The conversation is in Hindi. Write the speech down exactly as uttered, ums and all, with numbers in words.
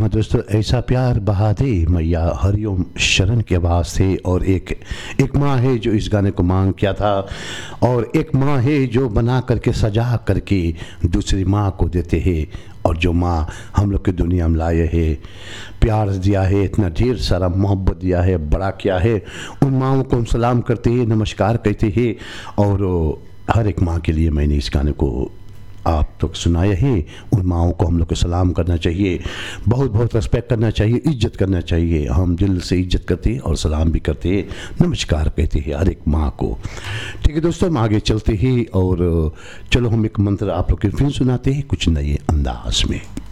हाँ दोस्तों, ऐसा प्यार बहा दे मैया हरिओम शरण के आवाज़ थे। और एक एक माँ है जो इस गाने को मांग किया था, और एक माँ है जो बना करके सजा करके दूसरी माँ को देते हैं। और जो माँ हम लोग की दुनिया में लाए है, प्यार दिया है, इतना ढेर सारा मोहब्बत दिया है, बड़ा किया है, उन माँओं को हम सलाम करते हैं, नमस्कार कहते हैं। और हर एक माँ के लिए मैंने इस गाने को आप तक सुनाया है। उन माँओं को हम लोग को सलाम करना चाहिए, बहुत बहुत रिस्पेक्ट करना चाहिए, इज्जत करना चाहिए। हम दिल से इज्जत करते हैं और सलाम भी करते हैं, नमस्कार कहते हैं हर एक माँ को। ठीक है दोस्तों, हम आगे चलते हैं और चलो हम एक मंत्र आप लोग के फिर सुनाते हैं कुछ नए अंदाज में।